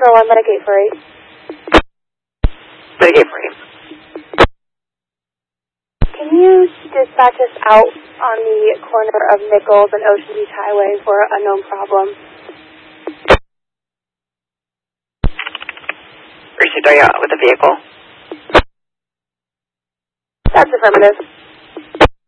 Central on Metagate 48. Metagate 48. Can you dispatch us out on the corner of Nichols and Ocean Beach Highway for a known problem? Received, are you out with the vehicle? That's affirmative.